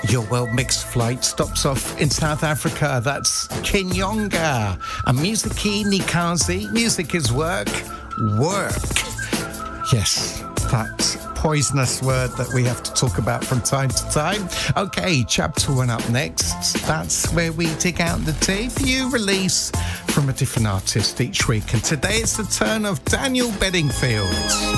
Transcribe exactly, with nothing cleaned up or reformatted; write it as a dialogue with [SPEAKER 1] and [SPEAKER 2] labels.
[SPEAKER 1] Your World Mix flight stops off in South Africa. That's Kinyonga. And Musiki Nikazi. Music is work. Work. Yes, that poisonous word that we have to talk about from time to time. Okay, chapter one up next. That's where we dig out the tape. You release from a different artist each week. And today it's the turn of Daniel Bedingfield.